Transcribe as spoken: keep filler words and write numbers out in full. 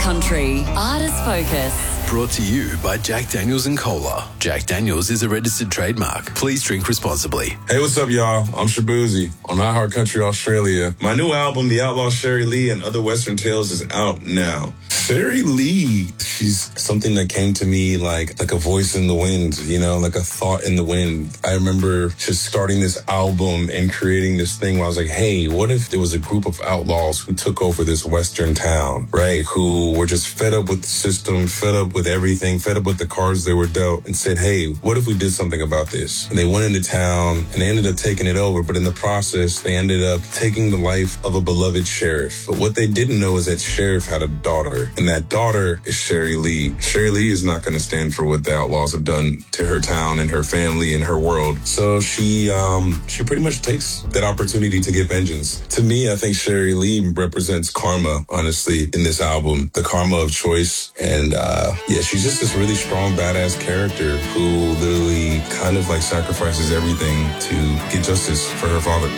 Country Artist Focus. Brought to you by Jack Daniels and Cola. Jack Daniels is a registered trademark. Please drink responsibly. Hey, what's up, y'all? I'm Shabuzi on iHeart Country Australia. My new album, The Outlaw Sherry Lee and Other Western Tales, is out now. Sherry Lee, she's something that came to me like like a voice in the wind, you know, like a thought in the wind. I remember just starting this album and creating this thing where I was like, hey, what if there was a group of outlaws who took over this Western town, right? Who were just fed up with the system, fed up with everything, fed up with the cards they were dealt, and said, hey, what if we did something about this? And they went into town and they ended up taking it over. But in the process, they ended up taking the life of a beloved sheriff. But what they didn't know is that sheriff had a daughter. And that daughter is Sherry Lee. Sherry Lee is not going to stand for what the outlaws have done to her town and her family and her world. So she um, she pretty much takes that opportunity to get vengeance. To me, I think Sherry Lee represents karma, honestly, in this album. The karma of choice. And uh, yeah, she's just this really strong, badass character who literally kind of like sacrifices everything to get justice for her father.